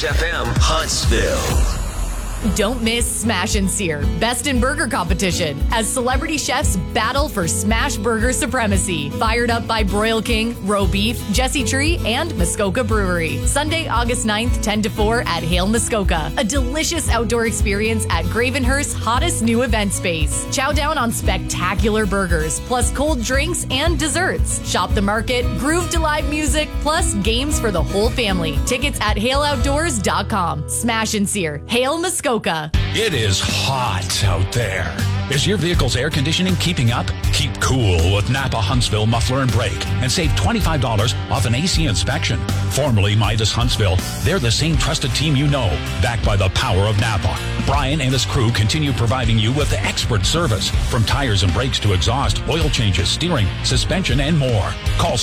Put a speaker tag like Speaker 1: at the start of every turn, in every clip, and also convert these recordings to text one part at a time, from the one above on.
Speaker 1: Moose FM Huntsville.
Speaker 2: Don't miss Smash and Sear, Best in Burger competition, as celebrity chefs battle for smash burger supremacy. Fired up by Broil King, Roe Beef, Jesse Tree, and Muskoka Brewery. Sunday, August 9th, 10 to 4 at Hale Muskoka. A delicious outdoor experience at Gravenhurst's hottest new event space. Chow down on spectacular burgers, plus cold drinks and desserts. Shop the market, groove to live music, plus games for the whole family. Tickets at haleoutdoors.com. Smash and Sear, Hale Muskoka.
Speaker 3: It is hot out there. Is your vehicle's air conditioning keeping up? Keep cool with Napa Huntsville Muffler and Brake and save $25 off an AC inspection. Formerly Midas Huntsville, they're the same trusted team you know, backed by the power of Napa. Brian and his crew continue providing you with expert service, from tires and brakes to exhaust, oil changes, steering, suspension, and more. Call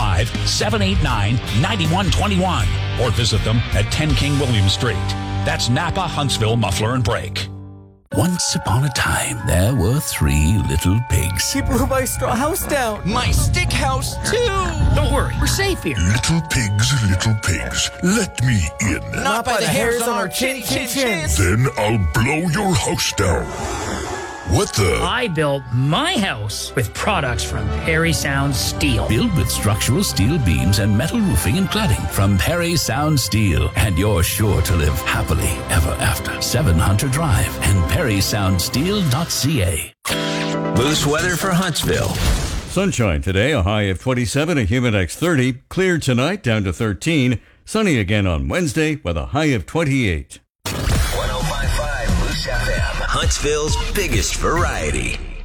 Speaker 3: 705-789-9121 or visit them at 10 King William Street. That's Napa Huntsville Muffler and Brake.
Speaker 4: Once upon a time, there were 3 little pigs.
Speaker 5: He blew my straw house down.
Speaker 6: My stick house, too.
Speaker 7: Don't worry, we're safe here.
Speaker 8: Little pigs, let me in.
Speaker 5: Not by the hairs on our chins.
Speaker 8: Then I'll blow your house down. What the?
Speaker 7: I built my house with products from Perry Sound Steel.
Speaker 4: Built with structural steel beams and metal roofing and cladding from Perry Sound Steel. And you're sure to live happily ever after. 7 Hunter Drive and PerrySoundSteel.ca.
Speaker 1: Moose weather for Huntsville.
Speaker 9: Sunshine today, a high of 27, a humid X 30. Clear tonight, down to 13. Sunny again on Wednesday with a high of 28.
Speaker 1: 105.5 Moose FM, Huntsville's biggest variety.